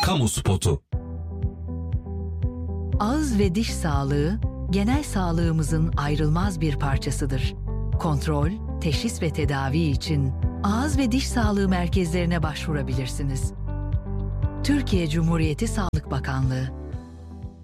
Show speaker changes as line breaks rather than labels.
Kamu spotu.
Ağız ve diş sağlığı, genel sağlığımızın ayrılmaz bir parçasıdır. Kontrol, teşhis ve tedavi için ağız ve diş sağlığı merkezlerine başvurabilirsiniz. Türkiye Cumhuriyeti Sağlık Bakanlığı